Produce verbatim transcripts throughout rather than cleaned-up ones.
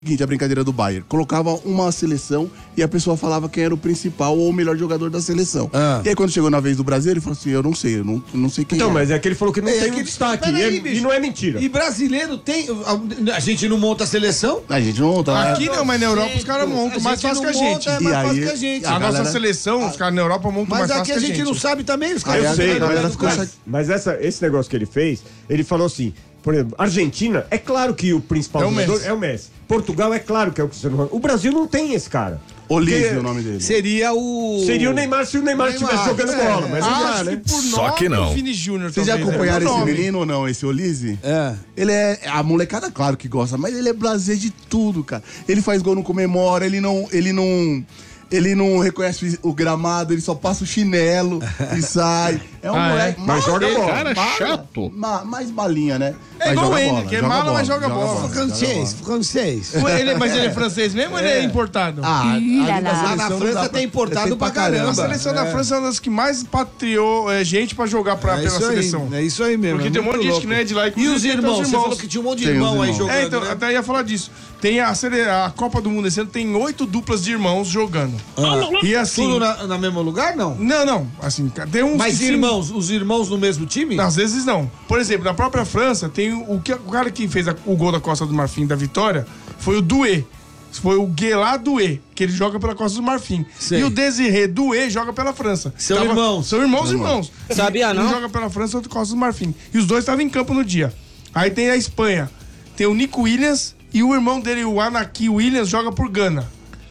seguinte, a brincadeira do Bayern. Colocava uma seleção e a pessoa falava quem era o principal ou o melhor jogador da seleção. Ah. E aí quando chegou na vez do Brasil, ele falou assim, eu não sei, eu não, não sei quem então, é. Então, mas é que ele falou que não é, tem aquele... um destaque. E, aí, é, e não é mentira. E brasileiro tem... A gente não monta a seleção? A gente não monta. Aqui não, mas na Europa os caras montam mais fácil que a gente. É mais aí, fácil que a gente. A, a galera... nossa seleção, os caras na Europa montam mais fácil que a gente. Mas aqui a gente não sabe também, os caras... Eu sei, mas, mas, mas essa, esse negócio que ele fez, ele falou assim... Por exemplo, Argentina, é claro que o principal é o jogador Messi. é o Messi. Portugal, é claro que é o Cristiano Ronaldo. O Brasil não tem esse cara. Olise é o nome dele. Seria o... Seria o Neymar se o Neymar estivesse jogando é, bola. Mas Acho não dá, né? que por Só nome, que não. o Vini Júnior. Vocês já talvez, acompanharam é. esse Nome. menino ou não, esse Olise? É. Ele é... A molecada, claro que gosta, mas ele é blasé de tudo, cara. Ele faz gol, não comemora, ele não... Ele não... Ele não reconhece o gramado, ele só passa o chinelo e sai. É um Ah, moleque. é? Mas joga bola. Cara Bala, chato. ma- mais balinha, né? É Mas igual joga ele, bola, que é joga mala, mas joga bola. Francês, francês. Ele, mas ele é francês mesmo ou ele é importado? Ah, Ih, ali lá, na lá. seleção Na não França dá pra- tem importado tem pra caramba. A seleção da França é uma das que mais patriou é, gente pra jogar pra, É pela isso aí, seleção. é isso aí mesmo. Porque é tem um monte de muito gente que não é de lá. E inclusive, os tem irmãos? os Você falou que tinha um monte de Tem os irmão aí irmãos. jogando, É, então, né? até ia falar disso. Tem a, sele- a Copa do Mundo esse ano tem oito duplas de irmãos jogando. E assim. Tudo na, na mesmo lugar, não? Não, não. Assim, tem uns. Mas que sim. irmãos, os irmãos no mesmo time? Não, às vezes não. Por exemplo, na própria França, tem o, que, o cara que fez a- o gol da Costa do Marfim da vitória foi o Doué. Foi o Guelá Doué, que ele joga pela Costa do Marfim. Sei. E o Desiré Doué joga pela França. São irmãos. São irmãos, irmãos. Sabia, não? Um joga pela França e outro Costa do Marfim. E os dois estavam em campo no dia. Aí tem a Espanha. Tem o Nico Williams e o irmão dele, o Anaki Williams, joga por Gana.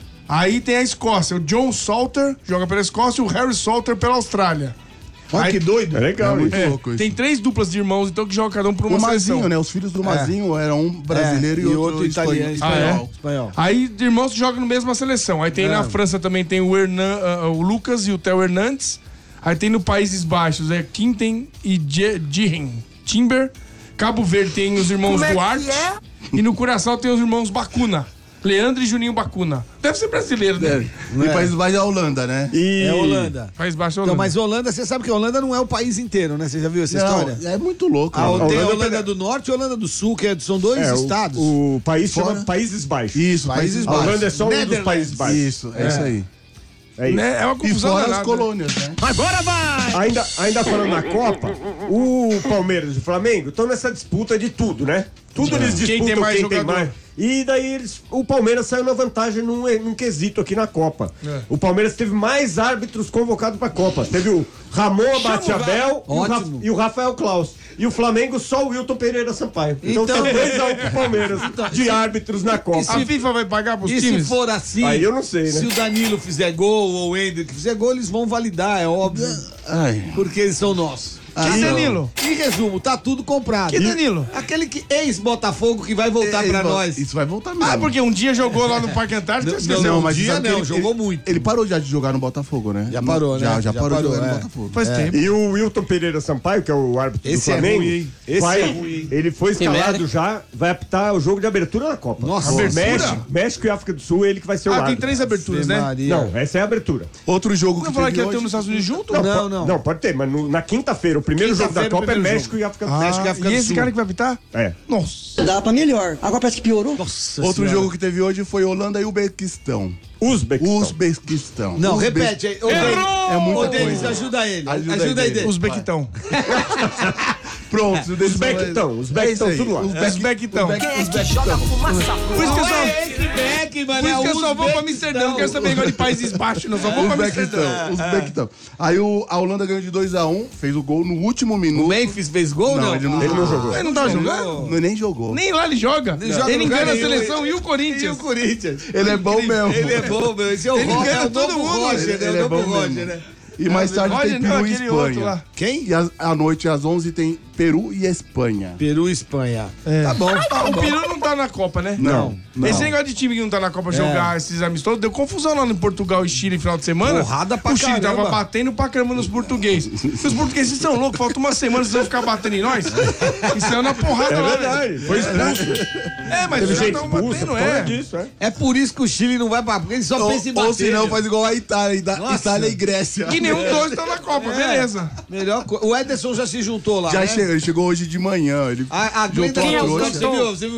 Aí tem a Escócia. O John Salter joga pela Escócia e o Harry Salter pela Austrália. Olha Aí- que doido. É legal. É muito isso. louco isso. Tem três duplas de irmãos, então, que jogam cada um por uma O seleção. Mazinho, né? Os filhos do Mazinho eram um brasileiro É, e, outro, italiano, espanhol. espanhol. Ah, espanhol. Aí, irmãos que jogam na mesma seleção. Aí tem na França também tem o, Hernan, ah, o Lucas e o Theo Hernandes. Aí tem no Países Baixos, é Quinten e Jiren Timber. Cabo Verde tem os irmãos Duarte. E no Curaçao tem os irmãos Bacuna. Leandro e Juninho Bacuna. Deve ser brasileiro, né? E Países Baixos é a Holanda, né? E... É Holanda. País Baixo é Então, Holanda. mas Holanda, você sabe que Holanda não é o país inteiro, né? Você já viu essa história? Não, é muito louco. Ah, né? tem a Holanda Holanda pega- do Norte e a Holanda do Sul, que é- são dois É, o- estados. O, país Fora- chama Países Baixos. Isso, Países Países A Baixos. Holanda é só um dos Netherlands. Países Baixos. Isso, é, isso aí. É isso. Né? É uma E confusão fora as danada. colônias, né? Agora vai! Ainda, ainda falando na Copa, o Palmeiras e o Flamengo estão nessa disputa de tudo, né? Tudo eles disputam Quem tem mais quem tem jogador. mais. E daí eles, o Palmeiras saiu na vantagem num, num quesito aqui na Copa. É. O Palmeiras teve mais árbitros convocados para a Copa. Teve o Ramon Abate-Abel e, o Ra- Ótimo. e o Rafael Klaus. E o Flamengo só o Wilton Pereira Sampaio. Então, Então- tem dois a um pro Palmeiras de árbitros na Copa. A FIFA vai pagar pros E se times? for assim, Aí eu não sei, né? se o Danilo fizer gol ou o Hendrick fizer gol, eles vão validar, é óbvio. Ai. Porque eles são nossos. Ah, Que não. Danilo? Em resumo, tá tudo comprado. Que Danilo? Aquele que ex-Botafogo que vai voltar pra Isso- nós. Isso vai voltar mesmo. Ah, porque um dia jogou lá no Parque Antártico, você esqueceu. não, mas um dia sabe que não, ele- jogou ele- muito. Ele parou já de jogar no Botafogo, né? Já parou, né? Já, já, Já parou, parou, de jogar é. no Botafogo. Faz tempo. E o Wilton Pereira Sampaio, que é o árbitro Esse do é Flamengo, ruim, hein? Esse vai, é ruim, hein? ele foi escalado merda. já, vai apitar o jogo de abertura da Copa. Nossa, abertura? México, México e África do Sul, ele que vai ser o Ah, tem árbitro. três aberturas, né? Maria. Não, essa é a abertura. Outro jogo que Não falar que teve ia ter um hoje... nos Estados Unidos junto? Não, po- não. Não, pode ter, mas no- na quinta-feira, o primeiro jogo da Quinta-feira, Copa é primeiro México e África do Ah, Sul. México e África e do esse Sul. cara que vai apitar? É. Nossa. Dava pra melhor. Agora parece que piorou. Nossa Outro Senhora. jogo que teve hoje foi Holanda e Uzbequistão. Uzbequistão. Uzbequistão. Não, Uzbe- repete aí. Ô, Denis, É muita ô, Denis, coisa. ajuda ele. Ajuda Ajuda, aí, aí, Denis. Os Bequitão. Pronto. Uzbequistão, Uzbequistão, É isso aí. tudo lá. Os Bequitão. Uzbequistão. Por isso que eu só... É esse Beck, mano. Por isso é que eu só vou pra Uzbequistão. Amsterdã. Não quero saber igual de Países Baixos, não. Só vou pra Amsterdã. Uzbequistão. Uzbequistão. Aí o, a Holanda ganhou de dois a um, fez o gol no último O minuto. Memphis fez gol ou Não, não? ele não- Ele não jogou. Ele não tava jogando? Não, nem jogou. Nem lá ele joga. Ele joga Ele no engana a lugar seleção e o E o Corinthians. Corinthians? Ele é bom mesmo. Ele é bom, meu. Esse é o Ele Roger, engana é o todo novo mundo. Roger, né? Ele É é o novo bom Roger, mesmo. né? E mais tarde Olha, tem não, Peru e aquele outro Espanha. lá. Quem? E as- à noite, às onze, tem Peru e Espanha. Peru e Espanha. Tá bom, tá Ah, o bom. Peru não tá na Copa, né? Não, não. Esse negócio de time que não tá na Copa jogar esses amistosos, deu confusão lá no Portugal e Chile no final de semana. Porrada pra O Chile caramba. tava batendo pra caramba nos portugueses. Os portugueses são loucos, falta uma semana, vocês vão ficar batendo em nós? Isso é na porrada É lá. verdade, foi expulso. É, mas Teve já gente estão expulsa batendo, por causa é. disso, é. É por isso que o Chile não vai pra... Porque ele só Ou, pensa em bater. ou se não, meu. faz igual a Itália. Ita- Nossa. Itália e Grécia. Que nenhum dos dois tá na Copa, beleza. Melhor coisa. O Ederson já se juntou lá, Já né? chegou, ele chegou hoje de manhã. Ele A, a Glenda juntou a Souza, trouxa. você viu, você viu o Eu Instagram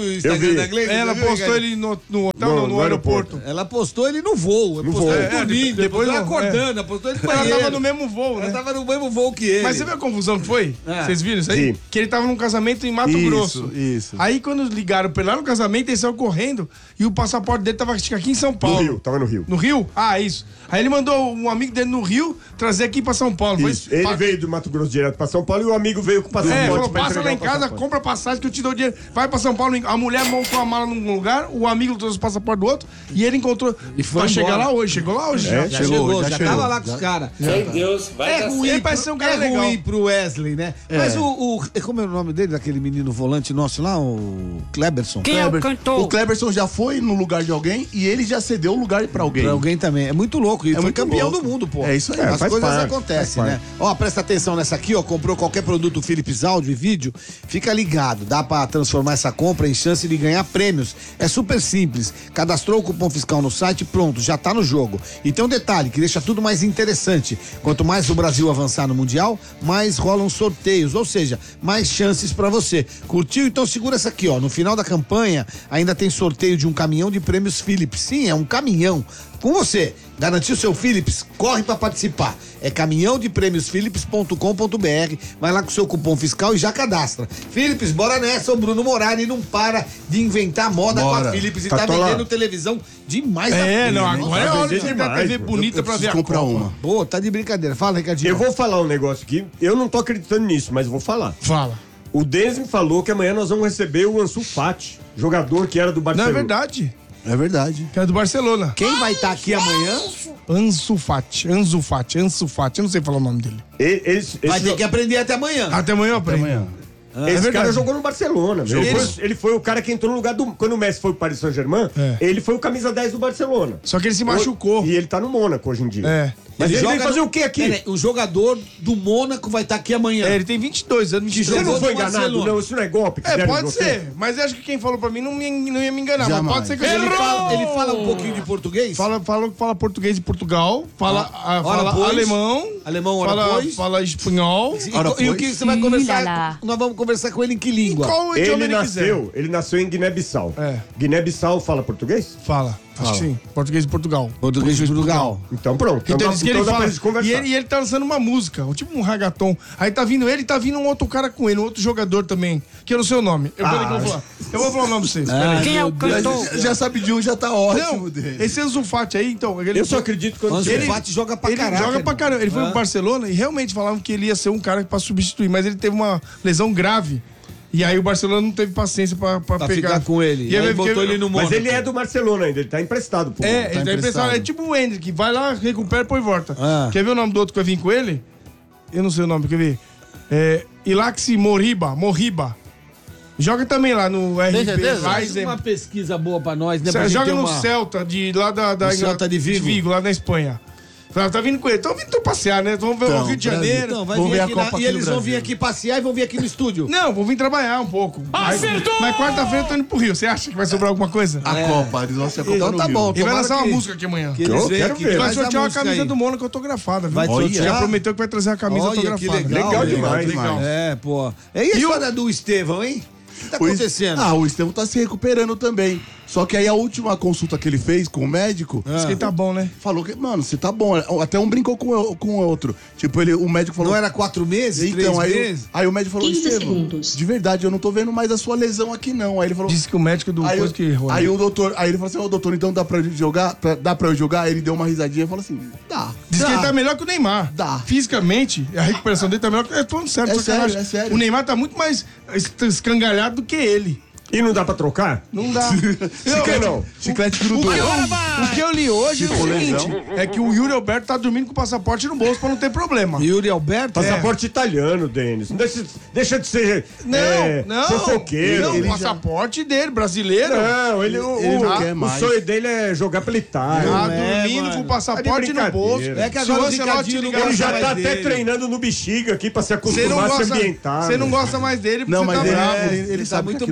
vi. da Gleice? Ela Você viu, postou Ricardo? ele no, no hotel, No- não, no, no aeroporto. aeroporto. Ela postou ele no voo. Ela No postou voo. ele É, dormindo, depois depois ela não, acordando, ela postou ele no Ela banheiro. tava no mesmo voo, né? Ela tava no mesmo voo que ele. Mas você viu a confusão que foi? É. Vocês viram isso aí? Sim. Que ele tava num casamento em Mato Isso, Grosso. isso. Aí quando ligaram pra ele lá no casamento, ele saiu correndo e o passaporte dele tava acho que aqui em São No Paulo. Rio, tava no Rio. No Rio? Ah, isso. Aí ele mandou um amigo dele no Rio trazer aqui pra São Paulo. Foi Isso. Ele Pa- veio do Mato Grosso direto pra São Paulo e o amigo veio com o passaporte. É, falou, pra passa entregar lá em o casa, passaporte. compra passagem que eu te dou dinheiro. Vai pra São Paulo, a mulher montou a mala num lugar, o amigo trouxe o passaporte do outro e ele encontrou. E foi Vai chegar embora. lá hoje, chegou lá hoje. É, já. Já chegou, já já, chegou. tava lá com os caras. Sem Deus, vai É dar ruim, Ele pro- parece ser um cara é legal. ruim pro Wesley, né? Mas o, o- Como é o nome dele, daquele menino volante nosso lá, o Kleberson? Quem é o Kleber- cantor? O Kleberson já foi no lugar de alguém e ele já cedeu o lugar pra alguém. Pra alguém também. É muito louco. E É foi muito campeão louco. do mundo, pô. É isso aí. As faz coisas parte, acontecem, faz né? Ó, presta atenção nessa aqui, ó. Comprou qualquer produto Philips áudio e vídeo, fica ligado. Dá pra transformar essa compra em chance de ganhar prêmios. É super simples. Cadastrou o cupom fiscal no site, pronto, já tá no jogo. E tem um detalhe que deixa tudo mais interessante. Quanto mais o Brasil avançar no Mundial, mais rolam sorteios, ou seja, mais chances pra você. Curtiu? Então segura essa aqui, ó. No final da campanha, ainda tem sorteio de um caminhão de prêmios Philips. Sim, é um caminhão. Com você, garantiu seu Philips? Corre pra participar. É caminhão de prêmios philips ponto com ponto br. Vai lá com seu cupom fiscal e já cadastra. Philips, bora nessa. O Bruno Morari não para de inventar moda com Bora. a Philips e Tá tá tola- vendendo televisão demais. É, da não, Philips. agora é Nossa, hora de vender ter a demais, T V mano. bonita Eu pra ver preciso a comprar Copa. uma. Pô, tá de brincadeira. Fala, Ricardinho. Eu vou falar um negócio aqui, eu não tô acreditando nisso, mas vou falar. Fala. O Denis me falou que amanhã nós vamos receber o Ansu Fati, jogador que era do Não, Barcelona. é verdade. É verdade. Que é do Barcelona. Quem vai estar aqui amanhã Ansu Fati, Ansu Fati, Ansu Fati. Eu não sei falar o nome dele. Ele- esse vai esse ter que aprender até amanhã. Até amanhã eu aprendo. Amanhã. esse é cara verdade. jogou no Barcelona. Ele Jogou. foi, ele foi o cara que entrou no lugar do... Quando o Messi foi pro Paris Saint-Germain, É. ele foi o camisa dez do Barcelona. Só que ele se machucou. E ele tá no Mônaco hoje em dia. É. Mas ele, joga veio fazer no- o quê aqui? Peraí, o jogador do Mônaco vai estar aqui amanhã. É, ele tem vinte e dois anos. Que vinte e três. Você não jogou foi no enganado? Barcelona. Não, isso não é golpe que É, deram em pode você? ser. Mas eu acho que quem falou pra mim não, me, não ia me enganar. Jamais. Mas pode ser que Ele eu fala, ele fala um pouquinho de português? Fala, fala, fala português de Portugal, fala, ah, Ora, fala pois. alemão, Alemão, ora, fala, pois. fala espanhol. E, Ora, e o pois. que você vai Ih, conversar? lá, lá. Nós vamos conversar com ele em que língua? Qual idioma Ele ele quiser. nasceu, ele nasceu em Guiné-Bissau. É. Guiné-Bissau fala português? Fala, acho que sim. Português de Portugal. Português de Portugal. Então pronto. Então, dá- ele diz que ele dá pra fala. gente conversar. E ele, e ele tá lançando uma música, tipo um ragaton. Aí tá vindo ele e tá vindo um outro cara com ele, um outro jogador também, que eu não sei o nome. Eu, peraí que eu vou falar. Eu vou falar o nome pra vocês. peraí. Quem é o Já, cantor? já sabe de um, já tá ótimo Não, dele. esse Ansu Fati aí, então. Ele, Eu só acredito quando Ansu ele... Fati joga pra ele caraca. joga pra irmão. caramba. Ele foi Ah. pro Barcelona e realmente falavam que ele ia ser um cara pra substituir, mas ele teve uma lesão grave. E aí o Barcelona não teve paciência pra, pra, Pra pegar. ficar com ele. E aí ele botou ele no Mônaco. Mas ele é do Barcelona ainda, ele tá emprestado. Pô. É, ele tá emprestado. emprestado. É tipo o Hendrick, vai lá, recupera e põe e volta. Ah. Quer ver o nome do outro que vai vir com ele? Eu não sei o nome, quer ver? É. Ilaxi Moriba, Moriba. Joga também lá no R B certeza? Faz Leipzig. uma pesquisa boa pra nós, né? Pra Cê- gente Joga ter no uma... Celta, de, lá da, da No Celta de Vigo. lá na Espanha. Fala, tá vindo com ele. Então vindo tu passear, né? Vamos ver Então, o Rio de Brasil. Janeiro. Então, vai Vamos vir ver a aqui Copa na... aqui E no eles vão vir Brasil. aqui passear e vão vir aqui no estúdio. Não, vou vir trabalhar um pouco. Acertou! Mas, mas quarta-feira eu tô indo pro Rio. Você acha que vai sobrar alguma coisa? A Copa, eles vão se acompanhar Então no tá Rio. bom. Ele vai tomara lançar uma que- música aqui amanhã. Que eles Eu venham quero aqui. ver. Ele vai Traz a sortear uma música camisa aí. do Mônaco autografada, viu? Vai Olha. sortear? Já prometeu que vai trazer a camisa Olha, que autografada. legal. Legal meu. demais, demais. É, pô. E a história do Estevão, hein? O que tá O Es- acontecendo? Ah, o Estevão tá se recuperando também. Só que aí a última consulta que ele fez com o médico, Diz que ele tá bom, né? falou que, mano, você tá bom. Até um brincou com o, com o outro. Tipo, ele, o médico falou. Não era quatro meses? Então, três aí, meses? aí o médico falou, quinze Estevão, segundos. de verdade, eu não tô vendo mais a sua lesão aqui, não. Aí ele falou. Disse que o médico do Aí, coisa que errou. aí né? o doutor, aí ele falou assim, ô doutor, então dá pra eu jogar? Pra- dá pra eu jogar? Aí ele deu uma risadinha e falou assim, dá. Diz dá. que ele tá melhor que o Neymar. Dá. Fisicamente, a recuperação dele tá melhor que. É falando sério, É sacanagem. sério, é sério. O Neymar tá muito mais es- escangalhado do que ele. E não dá pra trocar? Não dá. Chiclete não. Chiclete grudou. O que, eu, o que eu li hoje é o Ficou seguinte: lesão. é que o Yuri Alberto tá dormindo com o passaporte no bolso pra não ter problema. Yuri Alberto? Passaporte italiano, Denis. Não deixa, deixa de ser Não, é, não. fofoqueiro. Não, ele o já- passaporte dele, brasileiro. Não, ele, o, Ele não o- quer o mais. sonho dele é jogar pela Itália. Tá é, dormindo mano. com o passaporte Tá de no bolso. brincadeira. É que Se agora o o Ancelotti Ricardinho não ligar, Ele já mais tá até dele. treinando no bexiga aqui pra se Você não acostumar a se gosta, ambientar. você não né? gosta mais dele porque Não, você mas tá ele, bravo. ele, Ele, ele tá sabe muito que aquilo tem bravinho jeito.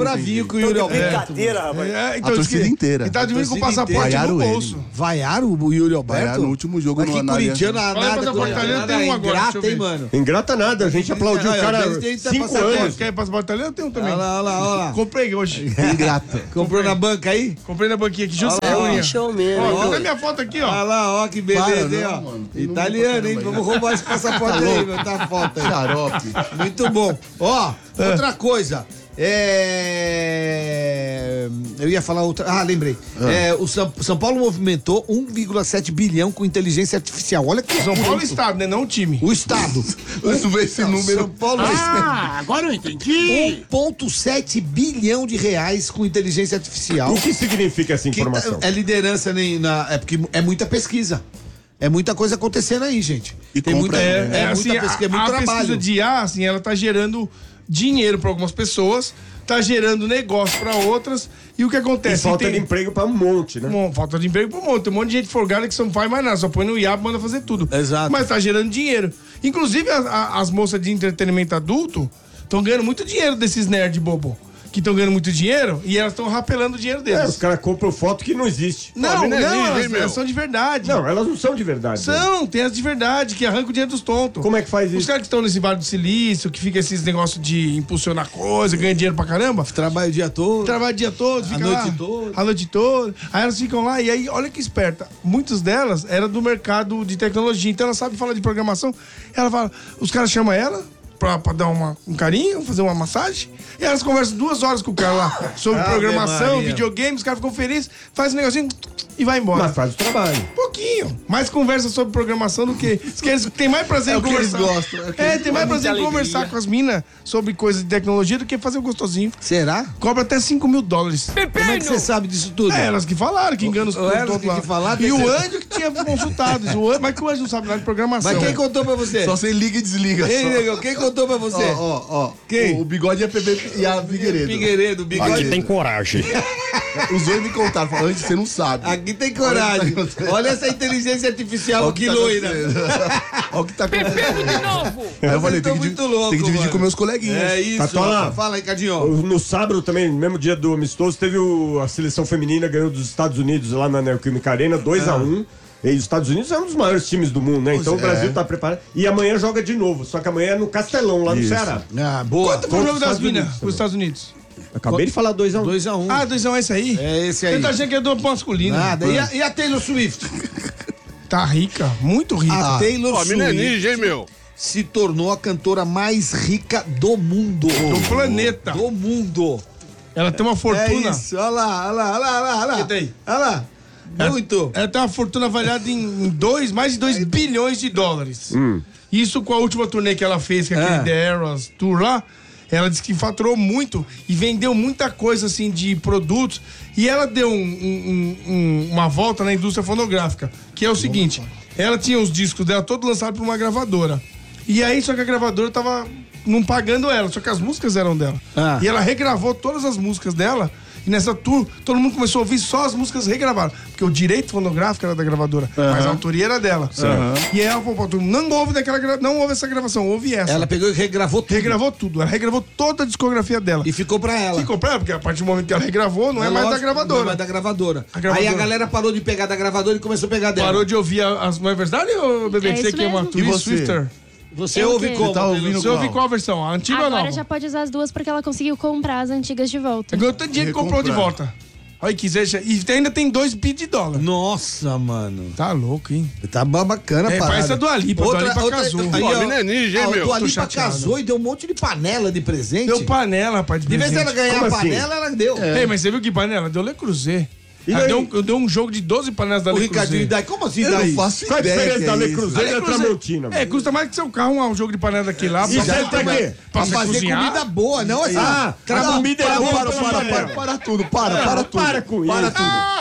com o Yuri Alberto. Brincadeira, rapaz. É, A torcida diz que- inteira. E tá de vir com o torcida passaporte inteira. no Vaiaram bolso. ele. Vaiaram o Yuri Alberto? Vaiaram no último jogo Mas no que na corintiano, Aliança. nada, Fala, nada, Fortaleza tem um agora, deixa ingrata, eu ver. hein, mano? Ingrata nada, a gente aplaudiu o Não, cara a gente tem cinco passaporte. anos. Quer passaporte italiano? Eu tenho também. Olha lá, olha lá, olha lá. Comprei hoje. Ingrata. Comprou na banca aí? Comprei na banquinha aqui, justo. Olha lá, Ó, ó. Show mesmo. Ó, hein? cadê minha foto aqui, ó? Olha lá, ó, que beleza, Para, hein, não, ó. mano. Tem número Italiano, pra hein? caramba aí. Vamos roubar esse passaporte aí, meu, tá foto aí. Xarope. Muito bom. Ó, outra coisa. É... Eu ia falar outra. Ah, lembrei. É, o São, São Paulo movimentou um vírgula sete bilhão com inteligência artificial. Olha que São Paulo é bonito. Estado, né? Não o time. O Estado. Isso vê esse número. São Paulo Ah, agora eu entendi. um vírgula sete bilhão de reais com inteligência artificial. O que significa essa Que tá- informação? é liderança nem na. É porque é muita pesquisa. É muita coisa acontecendo aí, gente. E Tem muita, compra, é, né? é assim, muita pesquisa, é muito a, a trabalho. pesquisa de I A, assim, ela tá gerando dinheiro para algumas pessoas, tá gerando negócio para outras, e o que E acontece? falta Tem- de emprego pra um monte, né? Bom, falta de emprego pra um monte. Tem um monte de gente folgada que não faz mais nada, só põe no I A e manda fazer tudo. Exato. Mas tá gerando dinheiro. Inclusive, a- a- as moças de entretenimento adulto estão ganhando muito dinheiro desses nerd bobo. Que estão ganhando muito dinheiro e elas estão rapelando o dinheiro É, deles. os caras compram foto que não existe. Não, Pô, não, menino, hein, elas, meu? elas são de verdade. Não, elas não são de verdade. né? São, tem as de verdade, que arrancam o dinheiro dos tontos. Como é que faz Os isso? caras que estão nesse Vale do Silício, que fica esses negócios de impulsionar coisa, ganha dinheiro pra caramba. Trabalho o dia todo. Trabalha o dia todo, fica noite lá, toda. A noite toda. Aí elas ficam lá, e aí, olha que esperta. Muitas delas eram do mercado de tecnologia, então ela sabe falar de programação. Ela fala, os caras chamam ela pra, pra dar uma, um carinho, fazer uma massagem. E elas conversam duas horas com o cara lá sobre Ave programação, Maria. videogames, os caras ficam felizes, faz um negocinho e vai embora. Mas faz o trabalho. Um pouquinho. Mais conversa sobre programação do que. Diz que eles têm mais prazer É em o que eles conversar. gostam, é o que É, eles tem mais gostam. prazer em Muita conversar alegria. com as minas sobre coisas de tecnologia do que fazer o gostosinho. Será? Cobra até cinco mil dólares. Como é que você sabe disso tudo? É, elas que falaram, que enganam os O- elas todos que- lá. que falaram, E tem o certeza. Anjo que tinha consultado. isso, o Anjo- mas que o Anjo não sabe nada de programação. Mas quem contou pra você? Só você liga e desliga. Ei, só. negão, quem contou pra você? Ó, ó, ó. Quem? O, o bigode é P B e a Figueiredo. Figueiredo, bigode. Aqui Tem coragem. Os dois me contaram. Falaram, antes você não sabe. Aqui tem coragem. Olha essa inteligência artificial Olha o aqui, tá loira. acontecendo. Olha o que tá acontecendo. Aí eu falei, Vocês tem tão que, muito dividir- louco, tem que dividir mano. com meus coleguinhas. É isso. Catola. Fala aí, Cadinho. No sábado também, no mesmo dia do amistoso, teve o- a seleção feminina ganhou dos Estados Unidos lá na Neoquímica Arena, dois a um. E os Estados Unidos é um dos maiores times do mundo, né? Então o é. Brasil tá preparado. E amanhã joga de novo, só que amanhã é no Castelão, lá no Isso. Ceará. Ah, boa. Quanto foi o Contra jogo os das Estados minas Unidos com os Estados Unidos? Acabei de falar dois a um. dois a um. Ah, dois a um é esse aí? É esse aí. Eu tô achando que é do masculino. Nada. E a, e a Taylor Swift? Tá rica, muito rica. A Taylor Ó, menino é Swift ninja, hein, meu? se tornou a cantora mais rica do mundo. Do planeta. Do mundo. Ela tem uma fortuna. É isso. Olha lá, olha lá, olha lá, olha lá. Olha lá. Que tem? Olha lá. Muito. Ela tem uma fortuna avaliada em dois, mais de dois bilhões de dólares. Isso com a última turnê que ela fez, que é aquele Ah. The Eras Tour lá. Ela disse que faturou muito e vendeu muita coisa assim de produtos. E ela deu um- um- um- uma volta na indústria fonográfica, que é o seguinte: ela tinha os discos dela todos lançados por uma gravadora. E aí, só que a gravadora tava não pagando ela, só que as músicas eram dela. Ah. E ela regravou todas as músicas dela. E nessa tour, todo mundo começou a ouvir só as músicas regravadas. Porque o direito fonográfico era da gravadora, mas a autoria era dela. E aí ela falou, pô, tu não ouve daquela gra- não ouve essa gravação, ouve essa. Ela pegou e regravou tudo. regravou tudo, ela regravou toda a discografia dela. E ficou pra ela. Ficou pra ela, porque a partir do momento que ela regravou, não é, mais da lógico, gravadora. Não é mais da gravadora. A gravadora. Aí a galera parou de pegar da gravadora e começou a pegar dela. Parou de ouvir a- as. Não é verdade, ô, bebê? É que você isso que é uma mesmo. Twin E você? Swifter? Você Eu ouve que- como? Você tá ouvindo Você ouve qual? qual versão? A antiga ou a Agora nova? já pode usar as duas porque ela conseguiu comprar as antigas de volta. Ganhou tanto dinheiro que comprou de Recomprar. volta. Olha que seja. E ainda tem dois bi de dólar. Nossa, mano. Tá louco, hein? Tá ba- bacana, É, parada. parece a Dua Lipa, a Dua Lipa casou. Aí, Pô, ó, a menina é ninja, hein, a meu? Dua Tô Lipa chateado. casou e deu um monte de panela de presente. Deu panela, rapaz, de De vez em presente. ela ganhar Como a assim? panela, ela deu. Ei, mas você viu que panela? Deu Le Creuset. E Ela daí? deu, um, deu um jogo de doze panelas da O Le Ricardinho, Creuset. daí, como assim Eu daí? não faço Qual a ideia. diferença que da é Le isso. Cruzeiro e da Tramontina? É, custa mais que seu carro um jogo de panela daquele lá. E pra- serve pra quê? Pra Pra você fazer cozinhar. comida boa, não assim. Ah, tra- a comida é Para, boa para, pela para, panela. para, para tudo, para, para tudo. para com Para isso. tudo.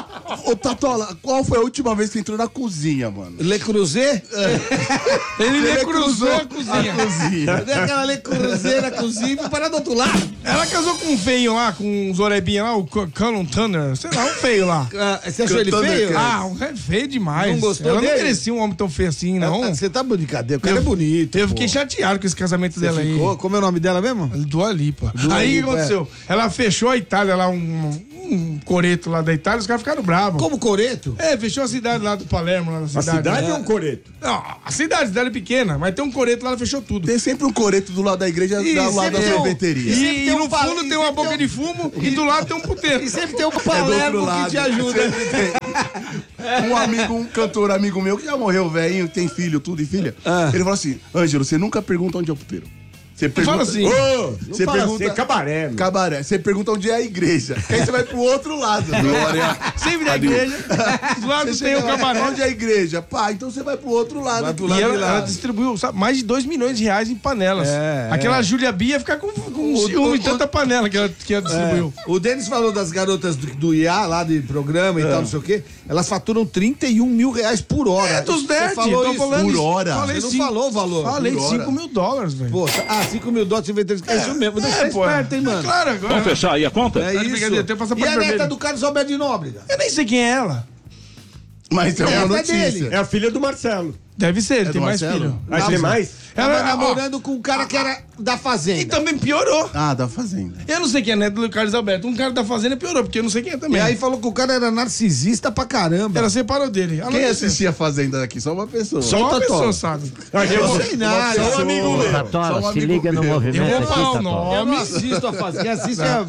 Ô, Tatola, qual foi a última vez que você entrou na cozinha, mano? Le Creuset? Ele Você recruzou a A cozinha. cozinha. Cadê aquela Le Creuset na cozinha e foi parar do outro lado? Ela casou com um feio lá, com uns orebinha lá, o Colin Tanner, sei lá, um feio lá. Ah, você achou ele Cantando feio? aquela- Ah, um é feio demais. Não gostou Ela dele? não merecia um homem tão feio assim, não. Ah, Você tá brincadeira, o cara Eu- é bonito. Eu pô. fiquei chateado com esse casamento Você dela ficou? aí. Como é o nome dela mesmo? Dua Lipa. Dua Aí o que Lipa, aconteceu? Ela fechou a Itália lá, um, um coreto lá da Itália, os caras ficaram bravos. Como Coreto? É, fechou a cidade lá do Palermo, lá na A cidade. cidade né? é um coreto. Não, a cidade, a cidade é pequena, mas tem um coreto lá, ela fechou tudo. Tem sempre um coreto do lado da igreja, E do lado da sempre tem um- sorveteria. sempre E, tem um no pal- fundo e tem uma sempre boca tem um- de fumo e do lado tem um puteiro. E sempre tem um É do Palermo outro que lado. te ajuda. Um amigo, um cantor amigo meu que já morreu, velhinho, tem filho, tudo e filha. Ah. Ele falou assim: Ângelo, você nunca pergunta onde é o puteiro. Você pergunta. fala assim. Ô, Você fala pergunta. assim, é cabaré, meu. Cabaré. Você pergunta onde é a igreja. Que aí você vai pro outro lado. Glória. Sempre da igreja, do lado Você tem o chega lá, cabaré. onde é a igreja? Pá, então você vai pro outro lado. Vai pro aqui. E lado ela, de lá. ela distribuiu sabe, mais de dois milhões de reais em panelas. É, Aquela é. Júlia Bia ia ficar com, com ciúme o- de tanta panela que ela, que ela distribuiu. É. O Denis falou das garotas do, do I A, lá de programa e tal, não sei o quê. Elas faturam trinta e um mil reais por hora. É, dos Você nerds, falou tô isso? falando por isso. hora. Falei Você não cinco- falou o valor. Falei Por hora. cinco mil dólares, velho. Pô, ah, cinco mil dólares, é isso mesmo. Deixa É, eu pô, é. esperto, hein, mano. Claro, agora. Vamos fechar aí a conta? É Tá de isso. brincadeira, tem que passar E pra a neta vermelho. do Carlos Alberto de Nóbrega? Eu nem sei quem é ela. Mas é uma É, é notícia. dele. É a filha do Marcelo. Deve ser, ele É tem do mais Marcelo? filho. Ah, tem mais? Tava Ela- ó, namorando com um cara que era da Fazenda. E também piorou. Ah, da fazenda. Eu não sei quem é neto do Carlos Alberto. Um cara da fazenda piorou, porque eu não sei quem é também. E aí falou que o cara era narcisista pra caramba. Ela separou dele. Ela Quem não assistia a Fazenda aqui? Só uma pessoa. Só uma Tatola. pessoa sabe. Eu não sei nada. Só um amigo meu. Só um Tatola, se amigo liga no meu. Eu movimento vou aqui, falar o Tatola. Eu não nome. assisto a Fazenda. Quem assiste é...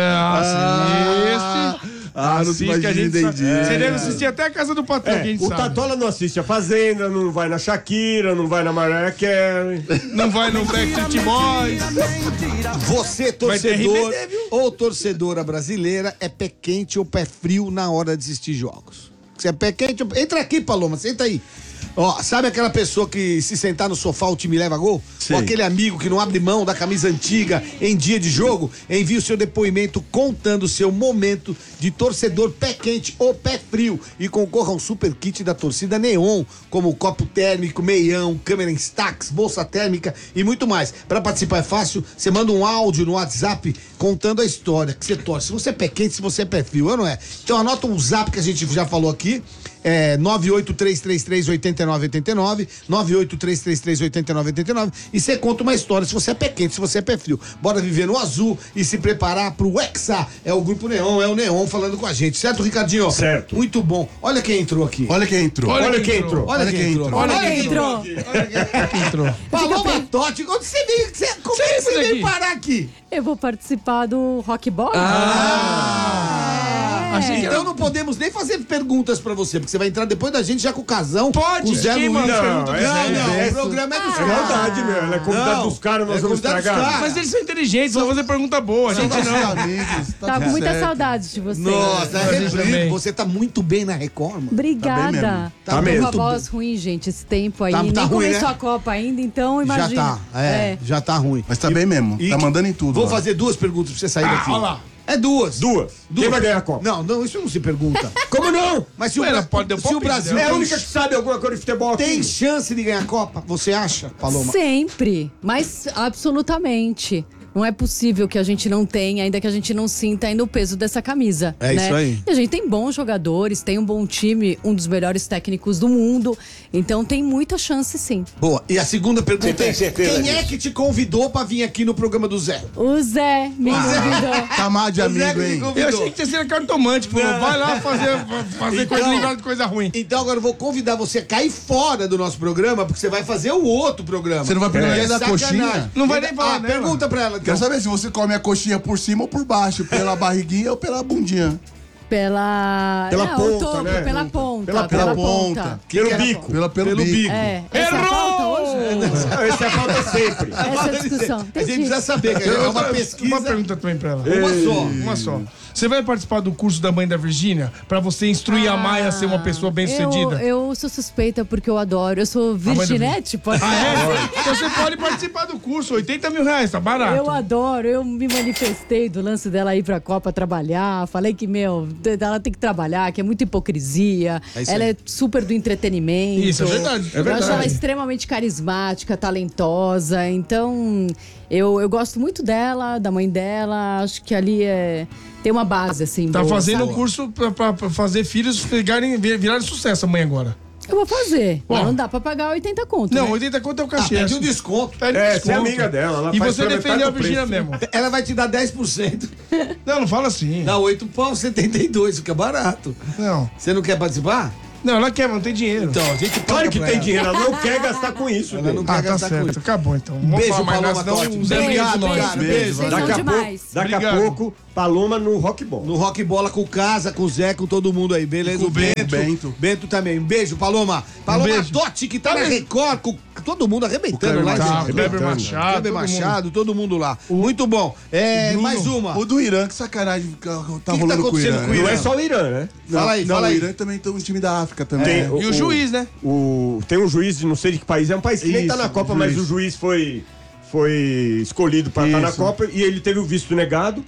É, assiste. Ah, não Assiste se que a gente imagina, sabe. entendi. Você deve assistir até a Casa do Patrão, que a É, gente o sabe. Tatola não assiste a Fazenda, não vai na Shakira, não vai na Mariah Carey. Não vai no Backstreet Boys. Você, Vai ter torcedor R B D, viu? ou torcedora brasileira, é pé quente ou pé frio na hora de assistir jogos? Você é pé quente ou... Entra aqui, Paloma, senta aí. Ó, sabe aquela pessoa que se sentar no sofá o time leva gol? Sei. Ou aquele amigo que não abre mão da camisa antiga em dia de jogo? Envie o seu depoimento contando o seu momento de torcedor pé quente ou pé frio e concorra a um super kit da torcida Neon, como copo térmico, meião, câmera Instax, bolsa térmica e muito mais. Para participar é fácil, você manda um áudio no WhatsApp contando a história que você torce. Se você é pé quente, se você é pé frio, eu não é. Então anota um zap que a gente já falou aqui. É nove oito três três três, oito nove oito nove, nove oito três três três, oito nove oito nove e você conta uma história, se você é pé quente, se você é pé frio. Bora viver no azul e se preparar pro Hexa. É o Grupo Neon, é o Neon falando com a gente, certo, Ricardinho? Certo. Muito bom. Olha quem entrou aqui. Olha quem entrou. Olha quem entrou. Olha quem entrou. Olha Olha quem quem entrou. Quem entrou. Paloma Totti, onde você veio? Você, como é que você Sempre veio aqui. parar aqui? Eu vou participar do Rock Box. Achei que era... Então não podemos nem fazer perguntas pra você, porque você vai entrar depois da gente já com o casão. Pode, com o Zé quem Luiz. manda Não, pergunta é- Não, não, é- o programa é dos É caras. maldade, meu. Ela é convidada Não, dos caras, nós é vamos convidado dos estragar. caras. Mas eles são inteligentes, vão fazer pergunta boa. A gente Nossos não. amigos. Tá Tá tudo com muita certo. saudade de você. Nossa, A gente é também. você tá muito bem na Record, mano. Obrigada. Tá bem mesmo. Tá Tô mesmo. com a voz ruim, gente, esse tempo aí. Tá- Nem tá ruim, começou né? a Copa ainda, então Já imagina. tá, é, já tá ruim. Mas tá bem mesmo. E Tá que- mandando em tudo. Vou lá. fazer duas perguntas pra você sair daqui. olha lá. É duas. Duas. Quem vai ganhar a Copa? Não, não, isso não se pergunta. Como não? Mas se o, Ué, ela Bra- pode dar se o palpite Brasil dela. É a tem, única que sabe alguma coisa de futebol tem aqui. chance de ganhar a Copa, você acha, Paloma? Sempre, mas absolutamente. Não é possível que a gente não tenha, ainda que a gente não sinta ainda o peso dessa camisa. É né? isso aí. E a gente tem bons jogadores, tem um bom time, um dos melhores técnicos do mundo. Então tem muita chance, sim. Boa. E a segunda pergunta Você tem é: certeza quem é disso? que te convidou pra vir aqui no programa do Zé? O Zé me convidou. Tá mal de O Zé amigo, que te hein? convidou. Eu achei que tinha sido cartomante, falou, vai lá fazer, fazer Então- coisa livrar de coisa ruim. Então agora eu vou convidar você a cair fora do nosso programa, porque você vai fazer o outro programa. Você não vai perguntar É da sacanagem. coxinha? Não vai nem falar Ah, dela. pergunta pra ela. Então. Quero saber se você come a coxinha por cima ou por baixo, pela barriguinha ou pela bundinha. Pela. Pela não, ponta, o topo, né? pela ponta. Pela- pela ponta. Pelo que era- bico. Pela, pelo, Pelo bico. bico. É. Essa é a pauta hoje? Essa é a falta sempre. Essa é a discussão. A gente Entendi. precisa saber, que é uma Uma pesquisa. pergunta também pra ela. Uma só. Uma só. Você vai participar do curso da mãe da Virgínia? Pra você instruir a Maia a ser uma pessoa bem-sucedida? Eu, eu sou suspeita porque eu adoro. Eu sou virginete, pode Ah, é? Então você pode participar do curso, oitenta mil reais, tá barato. Eu adoro, eu me manifestei do lance dela ir pra Copa trabalhar. Falei que, meu, ela tem que trabalhar, que é muita hipocrisia. É isso ela aí. é super do entretenimento. Isso, é verdade, é Eu verdade. acho ela extremamente carismática, talentosa. Então, eu, eu gosto muito dela, da mãe dela. Acho que ali é. Tem uma base, assim. Tá boa, fazendo sabe? o curso pra, pra- pra fazer filhos virarem, virarem sucesso amanhã agora. Eu vou fazer. Ó. Mas não dá pra pagar oitenta conto. Não, né? oitenta conto é o cachê. Pede um desconto. Pede É, desconto. você é amiga dela. Ela E faz você pela defendeu metade a do Virgínia preço. mesmo. Ela vai te dar dez por cento. Não, não fala assim. Dá oito pau, setenta e dois, fica barato. Não. Você não quer participar? Não, ela quer, mas não tem dinheiro. Então, a gente Claro paga que pra tem ela. dinheiro, ela não quer gastar com isso. Ela não Dele. quer Ah, tá gastar com certo. isso. Acabou então. Vamos Beijo, falar mais Paloma nada, senão Totti. o Zé Beijo, briga com nós. beijo, beijo. Vocês Daqui são a, demais. pouco, daqui a Obrigado. pouco, Paloma no rock ball. No Rock Bola com o Casa, com o Zé, com todo mundo aí, beleza? Com O Bento. Bento. Bento também. Um beijo, Paloma. Paloma beijo. Totti, que tá na Record, com todo mundo arrebentando O lá. Kleber Tá, gente. Kleber Arrebentando. Machado. Kleber todo mundo. Machado, todo mundo lá. Muito bom. É, Bruno. mais uma. O do Irã, que sacanagem que tá que tá rolando com o acontecendo Irã. com o né? Não Irã? é só o Irã, né? Fala aí, não, fala o aí. Irã também tem um time da África também. Tem É. o- E o juiz, né? O, tem um juiz de não sei de que país, é um país que nem tá Isso, na Copa, o mas juiz. o juiz foi, foi escolhido para estar na Isso. Copa e ele teve o visto negado.